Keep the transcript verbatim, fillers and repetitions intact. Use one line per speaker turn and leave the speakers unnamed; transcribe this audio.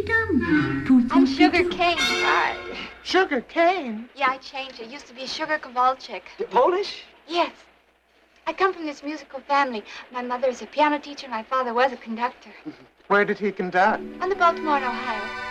I'm Sugar Cane.
Hi. Sugar Cane?
Yeah, I changed. I used to be Sugar Kowalczyk.
You Polish?
Yes. I come from this musical family. My mother is a piano teacher. My father was a conductor.
Where did he conduct?
On the Baltimore and Ohio.